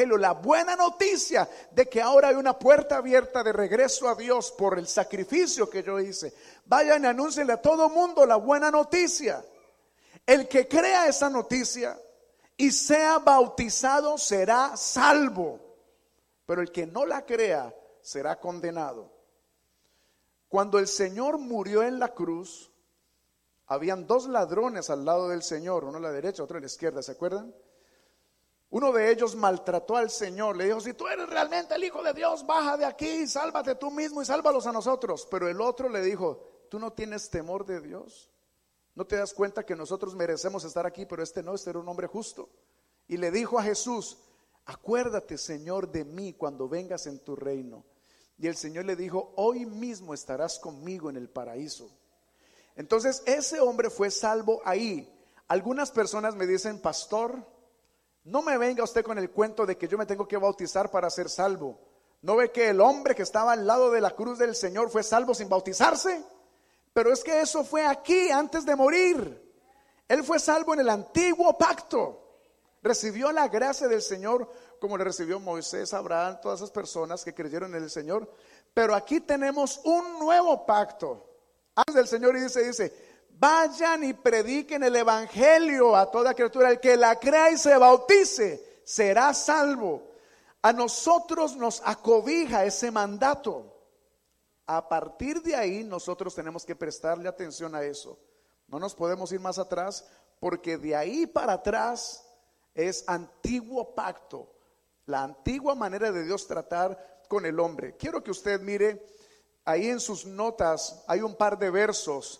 evangelio, la buena noticia de que ahora hay una puerta abierta de regreso a Dios por el sacrificio que yo hice. Vayan y anúncienle a todo mundo la buena noticia. El que crea esa noticia y sea bautizado será salvo, pero el que no la crea será condenado. Cuando el Señor murió en la cruz, habían dos ladrones al lado del Señor, uno a la derecha, otro a la izquierda, ¿se acuerdan? Uno de ellos maltrató al Señor, le dijo: si tú eres realmente el Hijo de Dios, baja de aquí, sálvate tú mismo y sálvalos a nosotros. Pero el otro le dijo: ¿tú no tienes temor de Dios? ¿No te das cuenta que nosotros merecemos estar aquí, pero este no, este era un hombre justo? Y le dijo a Jesús: acuérdate, Señor, de mí cuando vengas en tu reino. Y el Señor le dijo: hoy mismo estarás conmigo en el paraíso. Entonces ese hombre fue salvo ahí. Algunas personas me dicen: pastor, no me venga usted con el cuento de que yo me tengo que bautizar para ser salvo. ¿No ve que el hombre que estaba al lado de la cruz del Señor fue salvo sin bautizarse? Pero es que eso fue aquí, antes de morir. Él fue salvo en el antiguo pacto. Recibió la gracia del Señor como le recibió Moisés, Abraham, todas esas personas que creyeron en el Señor. Pero aquí tenemos un nuevo pacto. Antes del Señor, y dice: vayan y prediquen el evangelio a toda criatura. El que la crea y se bautice será salvo. A nosotros nos acobija ese mandato. A partir de ahí nosotros tenemos que prestarle atención a eso. No nos podemos ir más atrás, porque de ahí para atrás es antiguo pacto, la antigua manera de Dios tratar con el hombre. Quiero que usted mire, ahí en sus notas hay un par de versos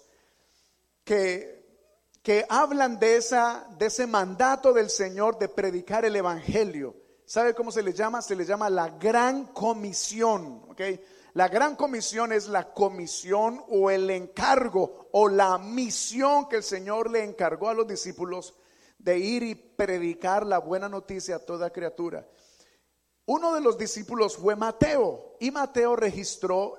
que hablan de ese mandato del Señor de predicar el evangelio. ¿Sabe cómo se le llama? Se le llama la gran comisión, ¿ok? La gran comisión es la comisión o el encargo o la misión que el Señor le encargó a los discípulos de ir y predicar la buena noticia a toda criatura. Uno de los discípulos fue Mateo, y Mateo registró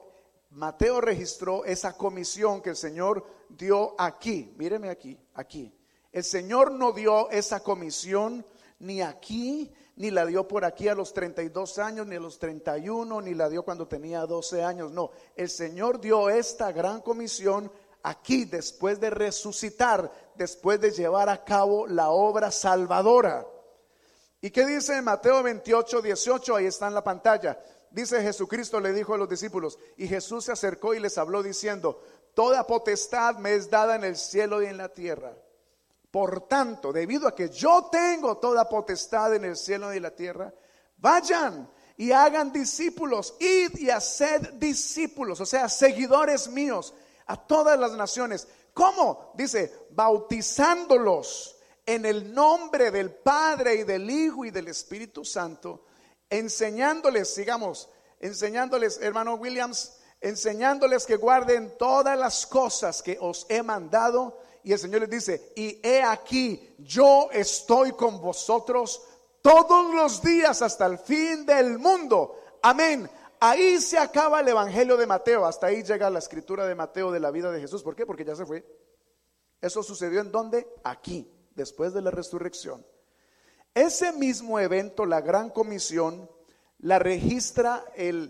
esa comisión que el Señor dio aquí. Míreme aquí. El Señor no dio esa comisión ni aquí, ni la dio por aquí a los 32 años, ni a los 31, ni la dio cuando tenía 12 años. No, el Señor dio esta gran comisión aquí, después de resucitar, después de llevar a cabo la obra salvadora. ¿Y qué dice en Mateo 28, 18? Ahí está en la pantalla. Dice: Jesucristo le dijo a los discípulos, y Jesús se acercó y les habló diciendo: toda potestad me es dada en el cielo y en la tierra. Por tanto, debido a que yo tengo toda potestad en el cielo y en la tierra, vayan y hagan discípulos, id y haced discípulos, o sea, seguidores míos, a todas las naciones. ¿Cómo? Dice: bautizándolos en el nombre del Padre y del Hijo y del Espíritu Santo, enseñándoles, hermano Williams, enseñándoles que guarden todas las cosas que os he mandado. Y el Señor les dice: y he aquí, yo estoy con vosotros todos los días hasta el fin del mundo. Amén. Ahí se acaba el evangelio de Mateo. Hasta ahí llega la escritura de Mateo de la vida de Jesús. ¿Por qué? Porque ya se fue. Eso sucedió ¿en dónde? Aquí, después de la resurrección. Ese mismo evento, la gran comisión, la registra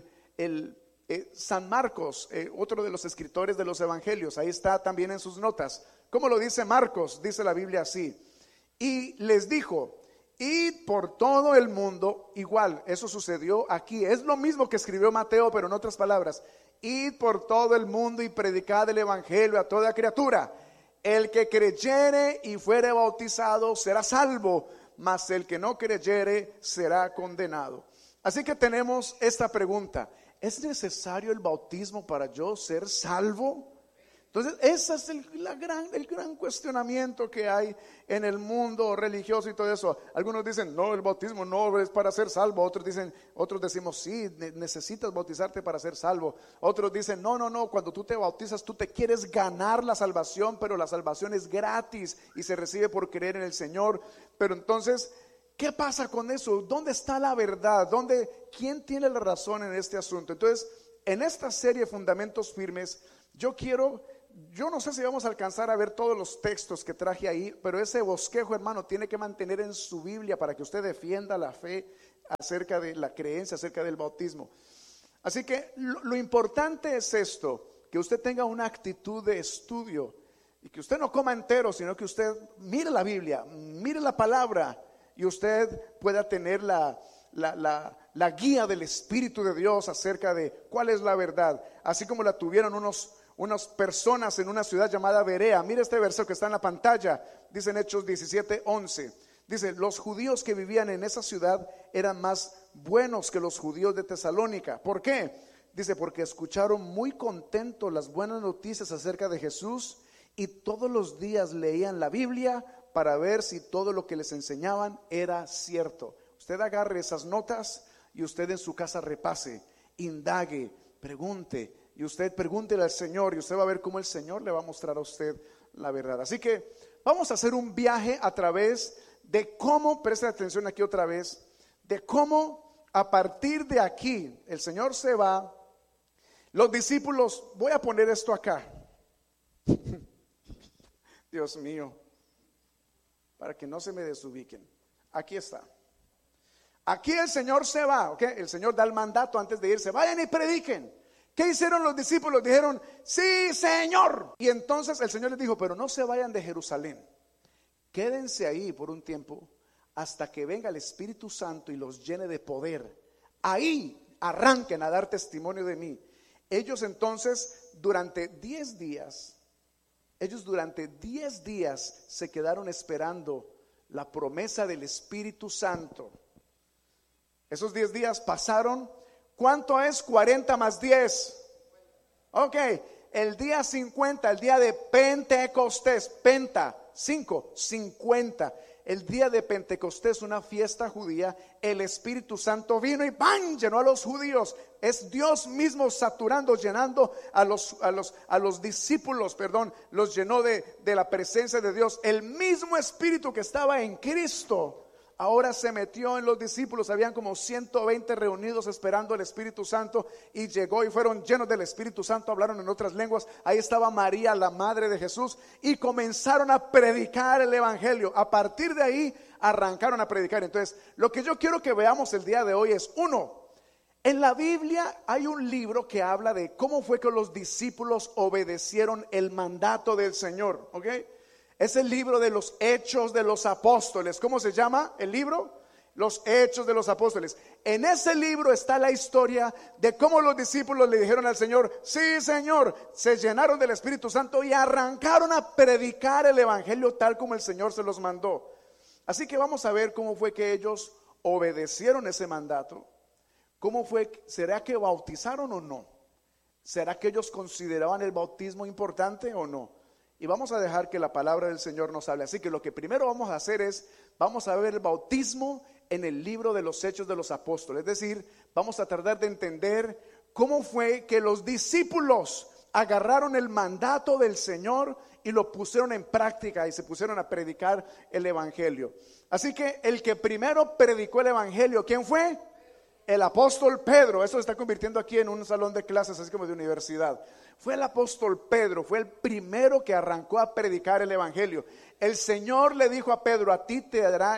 San Marcos, otro de los escritores de los evangelios. Ahí está también en sus notas. ¿Cómo lo dice Marcos? Dice la Biblia así: y les dijo: id por todo el mundo. Igual, eso sucedió aquí. Es lo mismo que escribió Mateo, pero en otras palabras: id por todo el mundo y predicad el evangelio a toda criatura. El que creyere y fuere bautizado será salvo, mas el que no creyere será condenado. Así que tenemos esta pregunta: ¿es necesario el bautismo para yo ser salvo? Entonces ese es el gran cuestionamiento que hay en el mundo religioso y todo eso. Algunos dicen: no, el bautismo no es para ser salvo. Otros decimos: sí, necesitas bautizarte para ser salvo. Otros dicen: no, cuando tú te bautizas tú te quieres ganar la salvación, pero la salvación es gratis y se recibe por creer en el Señor. Pero entonces, ¿qué pasa con eso? ¿Dónde está la verdad? ¿Quién tiene la razón en este asunto? Entonces, en esta serie de Fundamentos Firmes, yo no sé si vamos a alcanzar a ver todos los textos que traje ahí, pero ese bosquejo, hermano, tiene que mantener en su Biblia para que usted defienda la fe acerca de la creencia, acerca del bautismo. Así que lo importante es esto, que usted tenga una actitud de estudio y que usted no coma entero, sino que usted mire la Biblia, mire la palabra y usted pueda tener la guía del Espíritu de Dios acerca de cuál es la verdad, así como la tuvieron unas personas en una ciudad llamada Berea. Mire este versículo que está en la pantalla, dice en Hechos 17:11. Dice, los judíos que vivían en esa ciudad eran más buenos que los judíos de Tesalónica. ¿Por qué? Dice, porque escucharon muy contentos las buenas noticias acerca de Jesús y todos los días leían la Biblia para ver si todo lo que les enseñaban era cierto. Usted agarre esas notas y usted en su casa repase, indague, pregunte, y usted pregúntele al Señor y usted va a ver cómo el Señor le va a mostrar a usted la verdad. Así que vamos a hacer un viaje a través de cómo, preste atención aquí otra vez, de cómo a partir de aquí el Señor se va, los discípulos, voy a poner esto acá, Dios mío, para que no se me desubiquen, aquí está. Aquí el Señor se va, ¿ok? El Señor da el mandato antes de irse, vayan y prediquen. ¿Qué hicieron los discípulos? Dijeron, sí, Señor. Y entonces el Señor les dijo, pero no se vayan de Jerusalén. Quédense ahí por un tiempo hasta que venga el Espíritu Santo y los llene de poder. Ahí arranquen a dar testimonio de mí. Ellos entonces durante 10 días se quedaron esperando la promesa del Espíritu Santo. Esos 10 días pasaron. ¿Cuánto es 40 más 10? Ok, el día 50, el día de Pentecostés, 50. El día de Pentecostés, una fiesta judía, el Espíritu Santo vino y ¡pam!, llenó a los judíos. Es Dios mismo saturando, llenando a los discípulos, los llenó de la presencia de Dios. El mismo Espíritu que estaba en Cristo ahora se metió en los discípulos. Habían como 120 reunidos esperando el Espíritu Santo y llegó y fueron llenos del Espíritu Santo, hablaron en otras lenguas. Ahí estaba María, la madre de Jesús, y comenzaron a predicar el Evangelio. A partir de ahí arrancaron a predicar. Entonces, lo que yo quiero que veamos el día de hoy es, uno, en la Biblia hay un libro que habla de cómo fue que los discípulos obedecieron el mandato del Señor, ¿ok? Es el libro de los Hechos de los Apóstoles. ¿Cómo se llama el libro? Los Hechos de los Apóstoles. En ese libro está la historia de cómo los discípulos le dijeron al Señor, sí, Señor, se llenaron del Espíritu Santo y arrancaron a predicar el Evangelio tal como el Señor se los mandó. Así que vamos a ver cómo fue que ellos obedecieron ese mandato. ¿Cómo fue? ¿Será que bautizaron o no? ¿Será que ellos consideraban el bautismo importante o no? Y vamos a dejar que la palabra del Señor nos hable. Así que lo que primero vamos a hacer es, vamos a ver el bautismo en el libro de los Hechos de los Apóstoles. Es decir, vamos a tratar de entender cómo fue que los discípulos agarraron el mandato del Señor y lo pusieron en práctica y se pusieron a predicar el Evangelio. Así que el que primero predicó el Evangelio, ¿quién fue? El apóstol Pedro. Eso se está convirtiendo aquí en un salón de clases, así como de universidad. Fue el apóstol Pedro, fue el primero que arrancó a predicar el Evangelio. El Señor le dijo a Pedro, a ti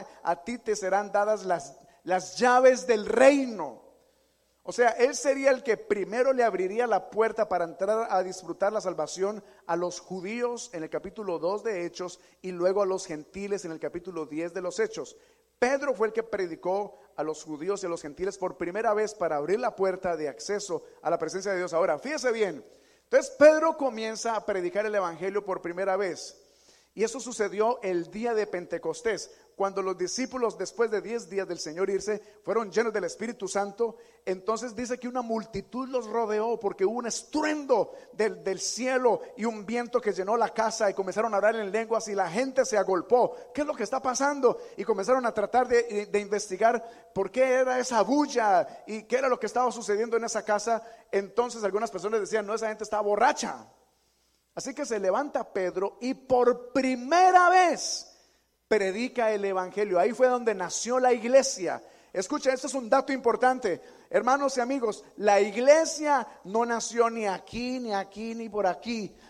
te serán dadas las llaves del reino. O sea, él sería el que primero le abriría la puerta para entrar a disfrutar la salvación a los judíos en el capítulo 2 de Hechos y luego a los gentiles en el capítulo 10 de los Hechos. Pedro fue el que predicó a los judíos y a los gentiles por primera vez para abrir la puerta de acceso a la presencia de Dios. Ahora, fíjese bien. Entonces Pedro comienza a predicar el Evangelio por primera vez. Y eso sucedió el día de Pentecostés, cuando los discípulos, después de 10 días del Señor irse, fueron llenos del Espíritu Santo. Entonces dice que una multitud los rodeó porque hubo un estruendo del cielo y un viento que llenó la casa y comenzaron a hablar en lenguas y la gente se agolpó. ¿Qué es lo que está pasando? Y comenzaron a tratar de investigar por qué era esa bulla y qué era lo que estaba sucediendo en esa casa. Entonces algunas personas decían, no, esa gente está borracha. Así que se levanta Pedro y por primera vez predica el Evangelio. Ahí fue donde nació la iglesia. Escucha, esto es un dato importante. Hermanos y amigos, la iglesia no nació ni aquí, ni por aquí.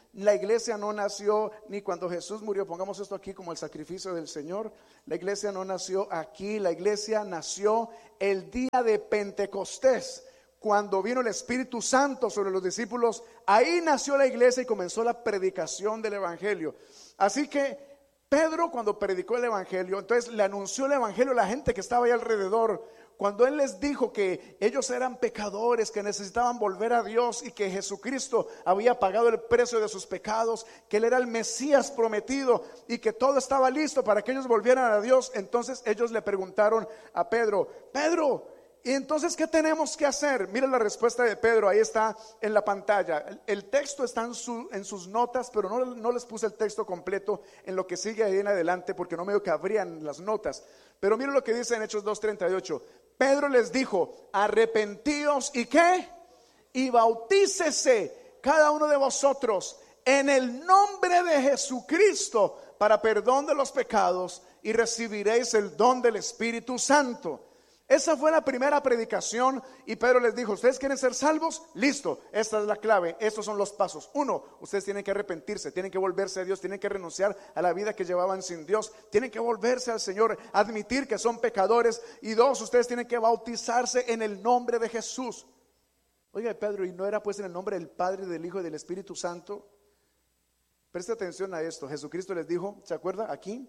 La iglesia no nació ni cuando Jesús murió, pongamos esto aquí como el sacrificio del Señor. La iglesia no nació aquí, la iglesia nació el día de Pentecostés, cuando vino el Espíritu Santo sobre los discípulos. Ahí nació la iglesia y comenzó la predicación del evangelio. Así que Pedro, cuando predicó el evangelio, entonces le anunció el evangelio a la gente que estaba ahí alrededor. Cuando él les dijo que ellos eran pecadores, que necesitaban volver a Dios y que Jesucristo había pagado el precio de sus pecados, que él era el Mesías prometido y que todo estaba listo para que ellos volvieran a Dios, entonces ellos le preguntaron a Pedro: Pedro, ¿y entonces qué tenemos que hacer? Mira la respuesta de Pedro, ahí está en la pantalla. El texto está en sus notas, pero no les puse el texto completo en lo que sigue ahí en adelante, porque no me dio que abrían las notas. Pero mira lo que dice en Hechos 2:38. Pedro les dijo: arrepentíos y ¿qué? Y bautícese cada uno de vosotros en el nombre de Jesucristo para perdón de los pecados, y recibiréis el don del Espíritu Santo. Esa fue la primera predicación, y Pedro les dijo: ¿ustedes quieren ser salvos? Listo, esta es la clave, estos son los pasos. 1, ustedes tienen que arrepentirse, tienen que volverse a Dios, tienen que renunciar a la vida que llevaban sin Dios, tienen que volverse al Señor, admitir que son pecadores. Y 2, ustedes tienen que bautizarse en el nombre de Jesús. Oiga, Pedro, ¿y no era pues en el nombre del Padre, del Hijo y del Espíritu Santo? Preste atención a esto. Jesucristo les dijo, ¿se acuerda? Aquí: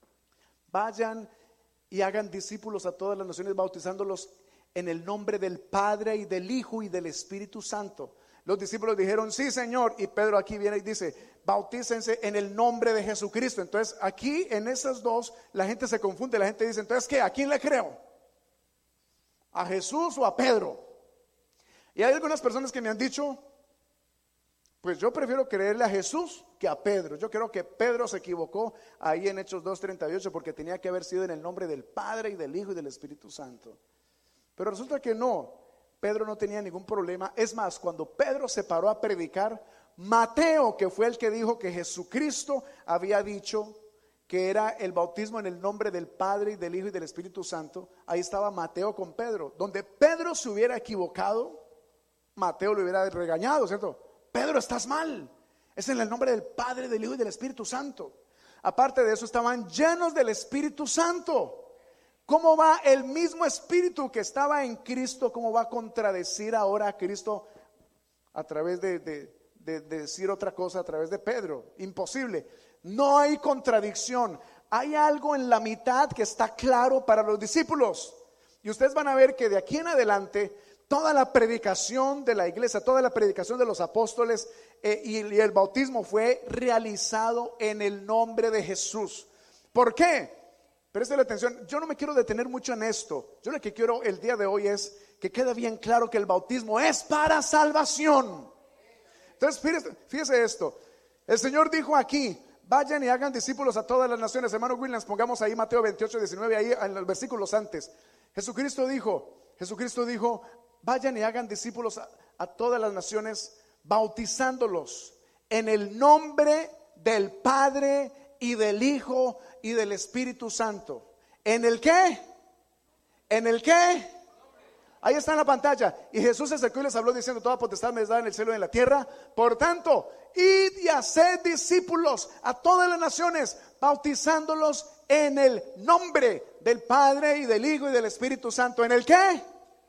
vayan y hagan discípulos a todas las naciones, bautizándolos en el nombre del Padre y del Hijo y del Espíritu Santo. Los discípulos dijeron: sí, Señor. Y Pedro aquí viene y dice: bautícense en el nombre de Jesucristo. Entonces aquí en esas dos la gente se confunde. La gente dice: entonces ¿qué? ¿A quién le creo? ¿A Jesús o a Pedro? Y hay algunas personas que me han dicho: pues yo prefiero creerle a Jesús que a Pedro. Yo creo que Pedro se equivocó ahí en Hechos 2:38, porque tenía que haber sido en el nombre del Padre y del Hijo y del Espíritu Santo. Pero resulta que no, Pedro no tenía ningún problema. Es más, cuando Pedro se paró a predicar, Mateo, que fue el que dijo que Jesucristo había dicho que era el bautismo en el nombre del Padre y del Hijo y del Espíritu Santo, ahí estaba Mateo con Pedro. Donde Pedro se hubiera equivocado, Mateo lo hubiera regañado, ¿cierto? Pedro, estás mal, es en el nombre del Padre, del Hijo y del Espíritu Santo. Aparte de eso, estaban llenos del Espíritu Santo. ¿Cómo va el mismo Espíritu que estaba en Cristo? ¿Cómo va a contradecir ahora a Cristo a través de decir otra cosa a través de Pedro? Imposible. No hay contradicción. Hay algo en la mitad que está claro para los discípulos. Y ustedes van a ver que de aquí en adelante toda la predicación de la iglesia, toda la predicación de los apóstoles y el bautismo fue realizado en el nombre de Jesús. ¿Por qué? Préstale atención, yo no me quiero detener mucho en esto. Yo lo que quiero el día de hoy es que quede bien claro que el bautismo es para salvación. Entonces fíjese esto. El Señor dijo aquí: vayan y hagan discípulos a todas las naciones. Hermano Williams, pongamos ahí Mateo 28:19, ahí en los versículos antes. Jesucristo dijo: vayan y hagan discípulos a todas las naciones, bautizándolos en el nombre del Padre y del Hijo y del Espíritu Santo. ¿En el qué? ¿En el qué? Ahí está en la pantalla. Y Jesús se acercó y les habló diciendo: toda potestad me es dada en el cielo y en la tierra. Por tanto, id y haced discípulos a todas las naciones, bautizándolos en el nombre del Padre y del Hijo y del Espíritu Santo. ¿En el qué?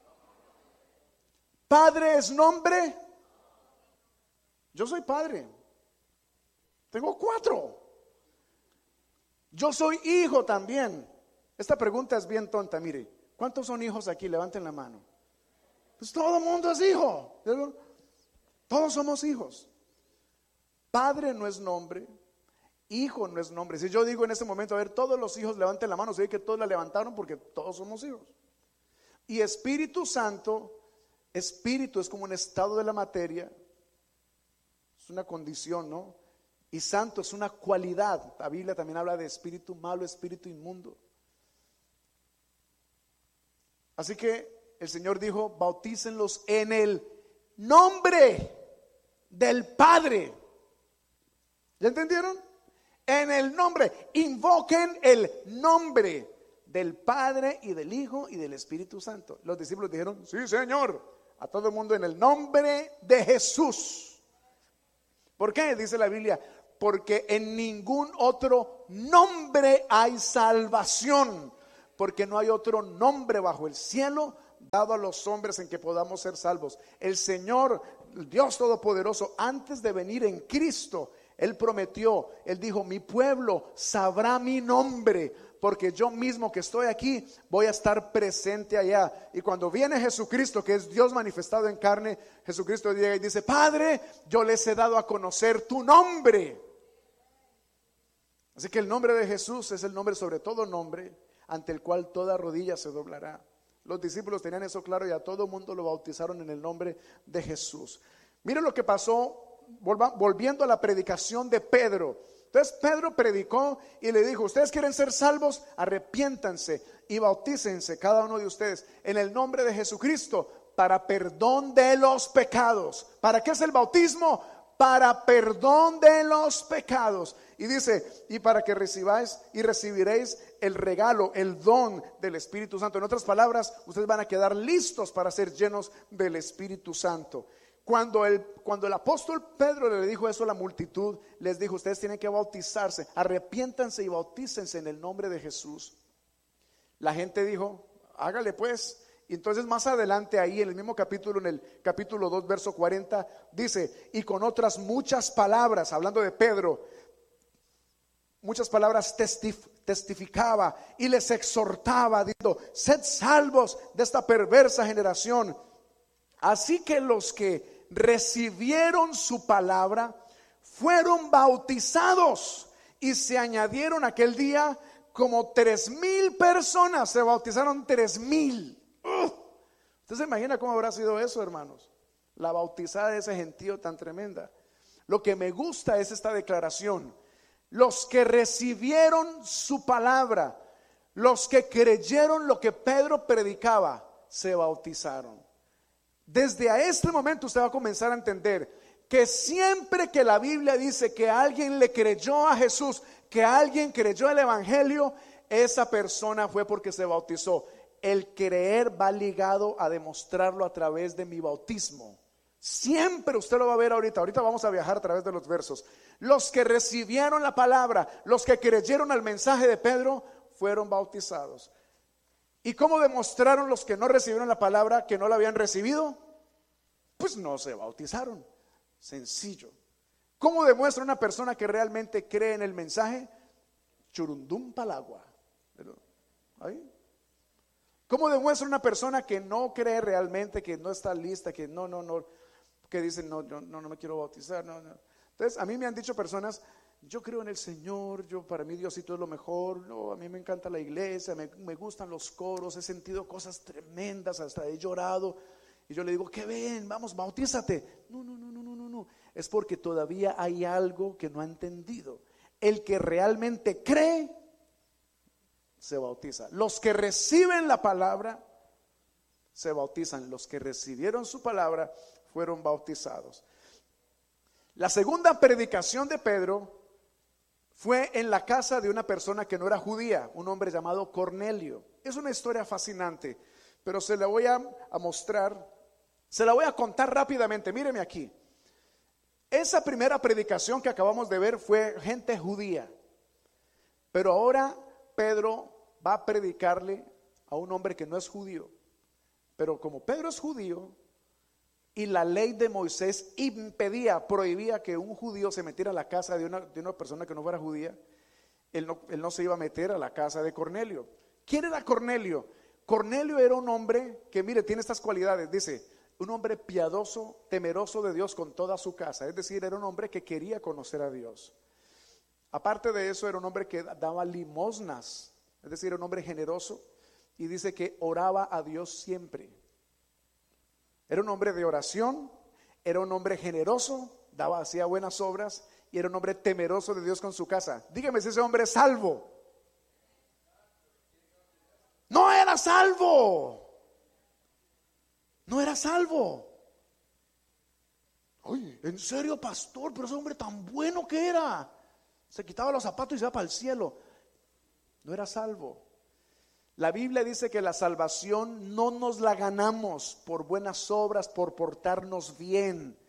¿Padre es nombre? Yo soy padre. Tengo 4. Yo soy hijo también. Esta pregunta es bien tonta, mire. ¿Cuántos son hijos aquí? Levanten la mano. Pues todo el mundo es hijo. Todos somos hijos. Padre no es nombre, hijo no es nombre. Si yo digo en este momento: a ver, todos los hijos levanten la mano, se ve que todos la levantaron porque todos somos hijos. Y Espíritu Santo, espíritu es como un estado de la materia, es una condición, ¿no? Y santo es una cualidad. La Biblia también habla de espíritu malo, espíritu inmundo. Así que el Señor dijo: bautícenlos en el nombre del Padre. ¿Ya entendieron? En el nombre. Invoquen el nombre del Padre y del Hijo y del Espíritu Santo. Los discípulos dijeron: sí, Señor. A todo el mundo en el nombre de Jesús. ¿Por qué? Dice la Biblia, porque en ningún otro nombre hay salvación, porque no hay otro nombre bajo el cielo dado a los hombres en que podamos ser salvos. El Señor, el Dios Todopoderoso, antes de venir en Cristo, Él prometió, Él dijo, mi pueblo sabrá mi nombre, porque yo mismo que estoy aquí voy a estar presente allá. Y cuando viene Jesucristo, que es Dios manifestado en carne, Jesucristo llega y dice, Padre, yo les he dado a conocer tu nombre. Así que el nombre de Jesús es el nombre sobre todo nombre, ante el cual toda rodilla se doblará. Los discípulos tenían eso claro y a todo mundo lo bautizaron en el nombre de Jesús. Miren lo que pasó, volviendo a la predicación de Pedro. Entonces Pedro predicó y le dijo, ustedes quieren ser salvos, arrepiéntanse y bautícense cada uno de ustedes en el nombre de Jesucristo para perdón de los pecados. ¿Para qué es el bautismo? Para perdón de los pecados. Y dice, y para que recibáis y recibiréis el regalo, el don del Espíritu Santo. En otras palabras, ustedes van a quedar listos para ser llenos del Espíritu Santo. Cuando el apóstol Pedro le dijo eso a la multitud, les dijo, ustedes tienen que bautizarse, arrepiéntanse y bautícense en el nombre de Jesús. La gente dijo, hágale pues. Y entonces más adelante ahí en el mismo capítulo, en el capítulo 2 verso 40, dice, y con otras muchas palabras, hablando de Pedro, muchas palabras testificaba y les exhortaba, diciendo, sed salvos de esta perversa generación. Así que los que recibieron su palabra fueron bautizados y se añadieron aquel día como 3,000 personas, se bautizaron 3,000. ¿Usted se imagina cómo habrá sido eso, hermanos? La bautizada de ese gentío tan tremenda. Lo que me gusta es esta declaración. Los que recibieron su palabra, los que creyeron lo que Pedro predicaba, se bautizaron. Desde a este momento usted va a comenzar a entender que siempre que la Biblia dice que alguien le creyó a Jesús, que alguien creyó el Evangelio, esa persona fue porque se bautizó. El creer va ligado a demostrarlo a través de mi bautismo. Siempre usted lo va a ver ahorita vamos a viajar a través de los versos. Los que recibieron la palabra, los que creyeron al mensaje de Pedro, fueron bautizados. ¿Y cómo demostraron los que no recibieron la palabra que no la habían recibido? Pues no se bautizaron. Sencillo. ¿Cómo demuestra una persona que realmente cree en el mensaje? Churundum palagua. ¿Ahí? ¿Cómo demuestra una persona que no cree realmente, que no está lista, que no, que dice no me quiero bautizar? No. Entonces, a mí me han dicho personas, yo creo en el Señor, para mí Diosito es lo mejor, no, a mí me encanta la iglesia, me gustan los coros, he sentido cosas tremendas, hasta he llorado. Y yo le digo, ¿qué ven? Vamos, bautízate. No. Es porque todavía hay algo que no ha entendido. El que realmente cree, se bautiza. Los que reciben la palabra, se bautizan. Los que recibieron su palabra, fueron bautizados. La segunda predicación de Pedro fue en la casa de una persona que no era judía, un hombre llamado Cornelio. Es una historia fascinante, pero se la voy a mostrar, se la voy a contar rápidamente. Míreme aquí. Esa primera predicación que acabamos de ver fue gente judía, pero ahora Pedro va a predicarle a un hombre que no es judío. Pero como Pedro es judío y la ley de Moisés prohibía que un judío se metiera a la casa de una persona que no fuera judía, él no se iba a meter a la casa de Cornelio. ¿Quién era Cornelio? Cornelio era un hombre que, mire, tiene estas cualidades. Dice, un hombre piadoso, temeroso de Dios con toda su casa. Es decir, era un hombre que quería conocer a Dios. Aparte de eso, era un hombre que daba limosnas. Es decir, era un hombre generoso. Y dice que oraba a Dios siempre. Era un hombre de oración, era un hombre generoso, hacía buenas obras y era un hombre temeroso de Dios con su casa. Dígame si ese hombre es salvo. No era salvo. No era salvo. Oye, ¿en serio, pastor? Pero ese hombre tan bueno que era. Se quitaba los zapatos y se iba para el cielo. No era salvo. La Biblia dice que la salvación no nos la ganamos por buenas obras, por portarnos bien.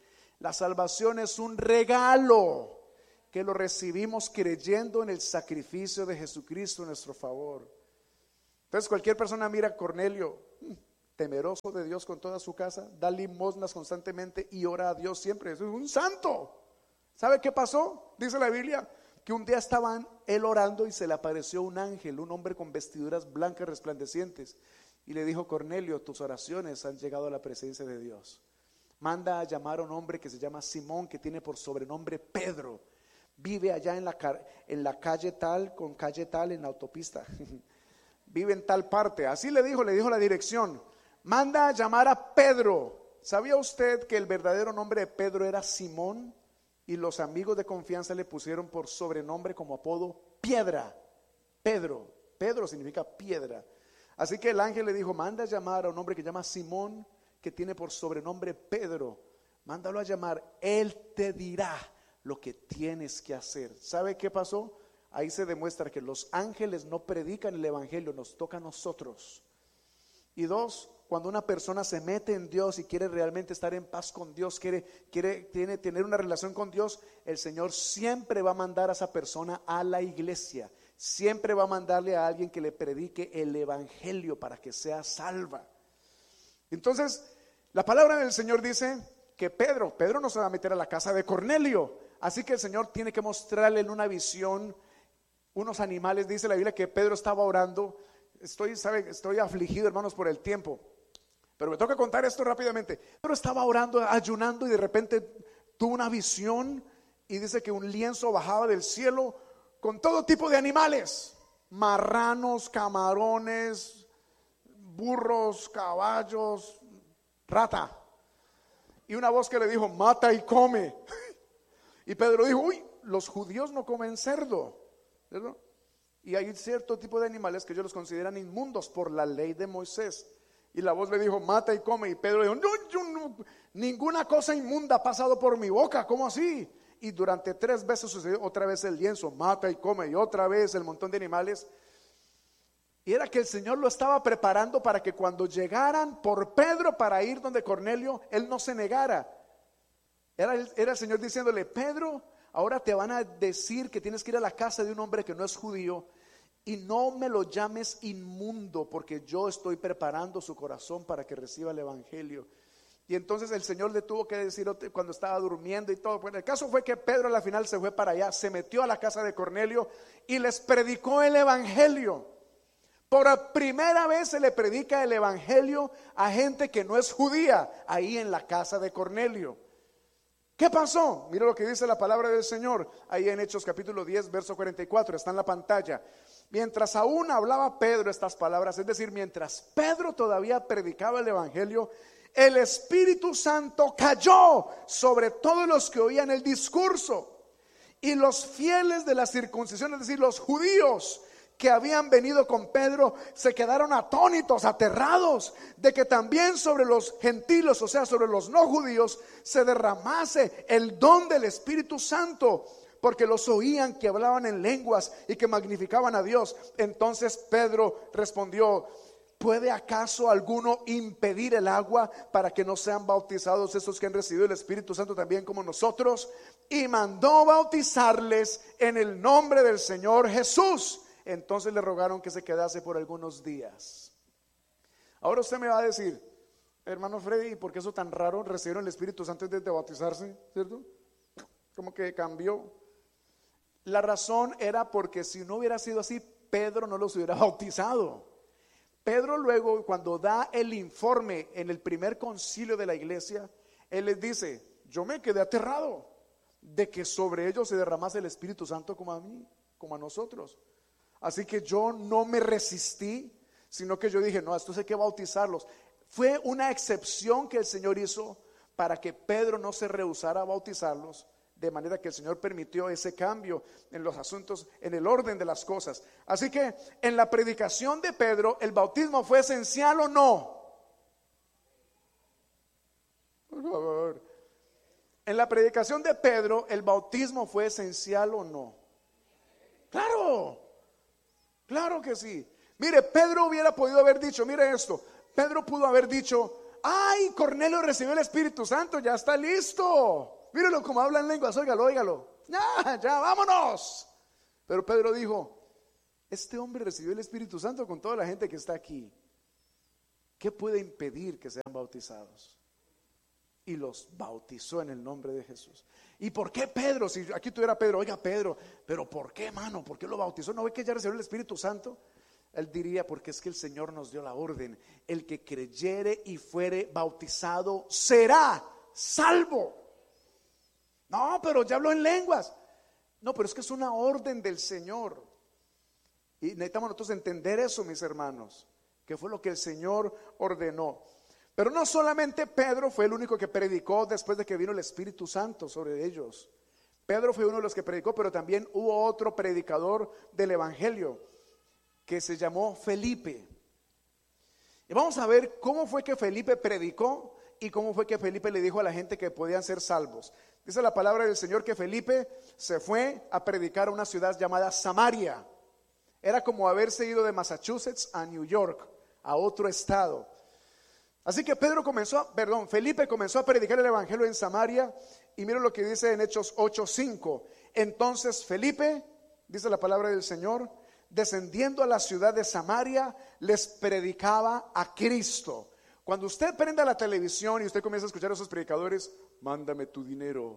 La salvación es un regalo que lo recibimos creyendo en el sacrificio de Jesucristo en nuestro favor. Entonces cualquier persona mira a Cornelio, temeroso de Dios con toda su casa, da limosnas constantemente y ora a Dios siempre. Es un santo. ¿Sabe qué pasó? Dice la Biblia que un día estaban él orando y se le apareció un ángel, un hombre con vestiduras blancas resplandecientes, y le dijo: Cornelio, tus oraciones han llegado a la presencia de Dios. Manda a llamar a un hombre que se llama Simón, que tiene por sobrenombre Pedro. Vive allá en la calle tal, con calle tal, en la autopista. Vive en tal parte. Así le dijo la dirección. Manda a llamar a Pedro. ¿Sabía usted que el verdadero nombre de Pedro era Simón? Y los amigos de confianza le pusieron por sobrenombre, como apodo, Piedra. Pedro significa piedra. Así que el ángel le dijo: manda a llamar a un hombre que se llama Simón, que tiene por sobrenombre Pedro. Mándalo a llamar, él te dirá lo que tienes que hacer. ¿Sabe qué pasó? Ahí se demuestra que los ángeles no predican el evangelio, nos toca a nosotros. Y dos, cuando una persona se mete en Dios y quiere realmente estar en paz con Dios, quiere tener una relación con Dios, el Señor siempre va a mandar a esa persona a la iglesia. Siempre va a mandarle a alguien que le predique el evangelio para que sea salva. Entonces, la palabra del Señor dice que Pedro no se va a meter a la casa de Cornelio. Así que el Señor tiene que mostrarle en una visión unos animales. Dice la Biblia que Pedro estaba orando. Estoy afligido, hermanos, por el tiempo, pero me toca contar esto rápidamente. Pedro estaba orando, ayunando, y de repente tuvo una visión, y dice que un lienzo bajaba del cielo con todo tipo de animales: marranos, camarones, burros, caballos, rata. Y una voz que le dijo: mata y come. Y Pedro dijo: uy, los judíos no comen cerdo, ¿verdad? Y hay cierto tipo de animales que ellos los consideran inmundos por la ley de Moisés. Y la voz le dijo: mata y come. Y Pedro dijo: no, ninguna cosa inmunda ha pasado por mi boca. ¿Cómo así? Y durante 3 veces sucedió otra vez el lienzo: mata y come. Y otra vez el montón de animales. Y era que el Señor lo estaba preparando para que cuando llegaran por Pedro para ir donde Cornelio, él no se negara. Era el Señor diciéndole: Pedro, ahora te van a decir que tienes que ir a la casa de un hombre que no es judío, y no me lo llames inmundo, porque yo estoy preparando su corazón para que reciba el evangelio. Y entonces el Señor le tuvo que decir cuando estaba durmiendo y todo. Bueno, el caso fue que Pedro a la final se fue para allá, se metió a la casa de Cornelio y les predicó el evangelio. Por primera vez se le predica el evangelio a gente que no es judía, ahí en la casa de Cornelio. ¿Qué pasó? Mira lo que dice la palabra del Señor ahí en Hechos capítulo 10 verso 44, está en la pantalla. Mientras aún hablaba Pedro estas palabras, es decir, mientras Pedro todavía predicaba el evangelio, el Espíritu Santo cayó sobre todos los que oían el discurso. Y los fieles de la circuncisión, es decir, los judíos que habían venido con Pedro, se quedaron atónitos, aterrados de que también sobre los gentiles, o sea, sobre los no judíos, se derramase el don del Espíritu Santo, porque los oían que hablaban en lenguas y que magnificaban a Dios. Entonces Pedro respondió: ¿puede acaso alguno impedir el agua para que no sean bautizados esos que han recibido el Espíritu Santo también como nosotros? Y mandó bautizarles en el nombre del Señor Jesús. Entonces le rogaron que se quedase por algunos días. Ahora usted me va a decir: hermano Freddy, ¿por qué eso tan raro? ¿Recibieron el Espíritu Santo antes de bautizarse? ¿Cierto? Como que cambió. La razón era porque si no hubiera sido así, Pedro no los hubiera bautizado. Pedro luego, cuando da el informe en el primer concilio de la iglesia, él les dice: yo me quedé aterrado de que sobre ellos se derramase el Espíritu Santo como a mí, como a nosotros. Así que yo no me resistí, sino que yo dije: no, esto hay que bautizarlos. Fue una excepción que el Señor hizo para que Pedro no se rehusara a bautizarlos, de manera que el Señor permitió ese cambio en los asuntos, en el orden de las cosas. Así que en la predicación de Pedro, ¿el bautismo fue esencial o no? Por favor. En la predicación de Pedro, ¿el bautismo fue esencial o no? Claro. Claro que sí. Mire, Pedro hubiera podido haber dicho, mire esto, Pedro pudo haber dicho: ay, Cornelio recibió el Espíritu Santo, ya está listo. Míralo como habla en lenguas, óigalo. Ya, vámonos. Pero Pedro dijo, este hombre recibió el Espíritu Santo con toda la gente que está aquí. ¿Qué puede impedir que sean bautizados? Y los bautizó en el nombre de Jesús. ¿Y por qué Pedro? Si aquí tuviera Pedro, oiga Pedro, pero ¿por qué, hermano? ¿Por qué lo bautizó? ¿No ve que ya recibió el Espíritu Santo? Él diría, porque es que el Señor nos dio la orden: el que creyere y fuere bautizado será salvo. No, pero ya habló en lenguas. No, pero es que es una orden del Señor. Y necesitamos nosotros entender eso, mis hermanos, que fue lo que el Señor ordenó. Pero no solamente Pedro fue el único que predicó después de que vino el Espíritu Santo sobre ellos. Pedro fue uno de los que predicó, pero también hubo otro predicador del Evangelio que se llamó Felipe. Y vamos a ver cómo fue que Felipe predicó y cómo fue que Felipe le dijo a la gente que podían ser salvos. Dice la palabra del Señor que Felipe se fue a predicar a una ciudad llamada Samaria. Era como haberse ido de Massachusetts a New York, a otro estado. Así que Felipe comenzó a predicar el Evangelio en Samaria. Y mira lo que dice en Hechos 8:5. Entonces Felipe, dice la palabra del Señor, descendiendo a la ciudad de Samaria, les predicaba a Cristo. Cuando usted prenda la televisión y usted comienza a escuchar a esos predicadores, mándame tu dinero,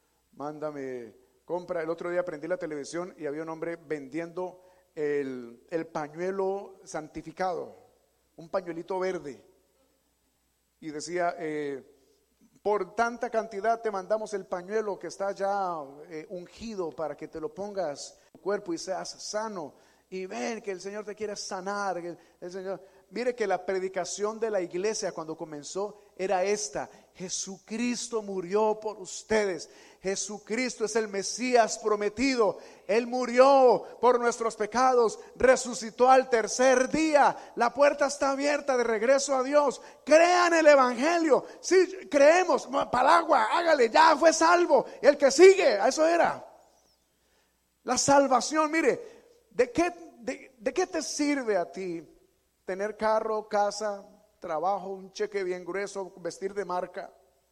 compra. El otro día prendí la televisión y había un hombre vendiendo el pañuelo santificado, un pañuelito verde, y decía, por tanta cantidad te mandamos el pañuelo que está ya ungido para que te lo pongas en tu cuerpo y seas sano. Y ven que el Señor te quiere sanar. El Señor, mire que la predicación de la iglesia cuando comenzó era esta: Jesucristo murió por ustedes. Jesucristo es el Mesías prometido. Él murió por nuestros pecados, resucitó al tercer día. La puerta está abierta de regreso a Dios. Crean el Evangelio. Si creemos, palagua, hágale, ya fue salvo. El que sigue, a eso era. La salvación, mire, ¿de qué te sirve a ti tener carro, casa, trabajo, un cheque bien grueso, vestir de marca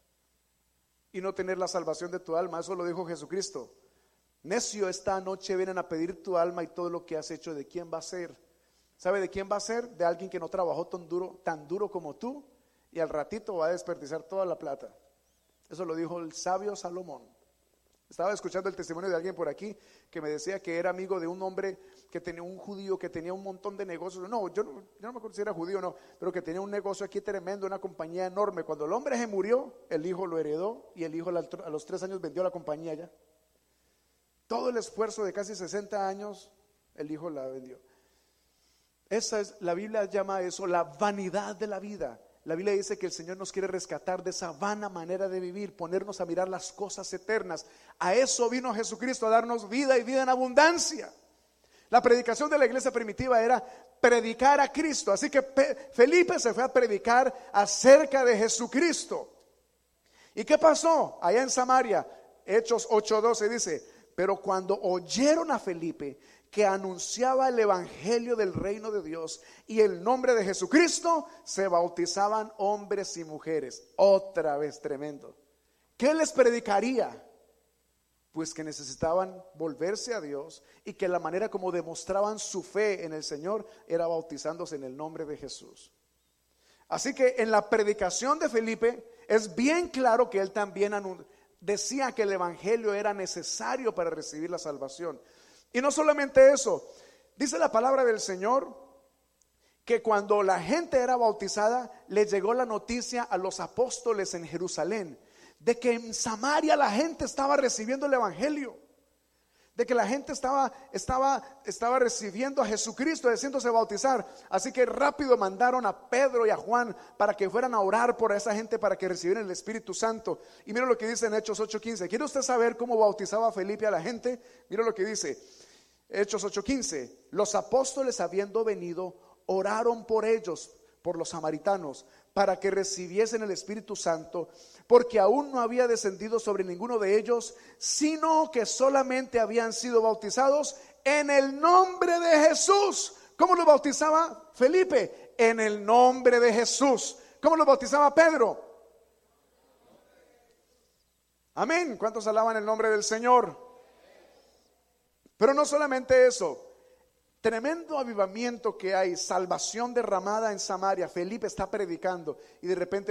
y no tener la salvación de tu alma? Eso lo dijo Jesucristo. Necio, esta noche vienen a pedir tu alma y todo lo que has hecho, ¿de quién va a ser? ¿Sabe de quién va a ser? De alguien que no trabajó tan duro como tú, y al ratito va a desperdiciar toda la plata. Eso lo dijo el sabio Salomón. Estaba escuchando el testimonio de alguien por aquí que me decía que era amigo de un hombre que tenía, un judío que tenía un montón de negocios. Yo no me acuerdo si era judío o no, pero que tenía un negocio aquí tremendo, una compañía enorme. Cuando el hombre se murió, el hijo lo heredó y el hijo a los 3 años vendió la compañía ya. Todo el esfuerzo de casi 60 años, el hijo la vendió. La Biblia llama eso la vanidad de la vida. La Biblia dice que el Señor nos quiere rescatar de esa vana manera de vivir, ponernos a mirar las cosas eternas. A eso vino Jesucristo, a darnos vida y vida en abundancia. La predicación de la iglesia primitiva era predicar a Cristo. Así que Felipe se fue a predicar acerca de Jesucristo. ¿Y qué pasó? Allá en Samaria, Hechos 8:12 dice: pero cuando oyeron a Felipe que anunciaba el evangelio del reino de Dios y el nombre de Jesucristo, se bautizaban hombres y mujeres. Otra vez tremendo. ¿Qué les predicaría? Pues que necesitaban volverse a Dios y que la manera como demostraban su fe en el Señor era bautizándose en el nombre de Jesús. Así que en la predicación de Felipe es bien claro que él también decía que el evangelio era necesario para recibir la salvación. Y no solamente eso, dice la palabra del Señor que cuando la gente era bautizada, le llegó la noticia a los apóstoles en Jerusalén de que en Samaria la gente estaba recibiendo el evangelio, de que la gente estaba recibiendo a Jesucristo, haciéndose bautizar. Así que rápido mandaron a Pedro y a Juan para que fueran a orar por esa gente para que recibieran el Espíritu Santo. Y mira lo que dice en Hechos 8:15. ¿Quiere usted saber cómo bautizaba Felipe a la gente? Mira lo que dice Hechos 8:15. Los apóstoles, habiendo venido, oraron por ellos, por los samaritanos, para que recibiesen el Espíritu Santo, porque aún no había descendido sobre ninguno de ellos, sino que solamente habían sido bautizados en el nombre de Jesús. ¿Cómo lo bautizaba Felipe? En el nombre de Jesús. ¿Cómo los bautizaba Pedro? Amén. ¿Cuántos alaban el nombre del Señor? Pero no solamente eso. Tremendo avivamiento que hay, salvación derramada en Samaria. Felipe está predicando y de repente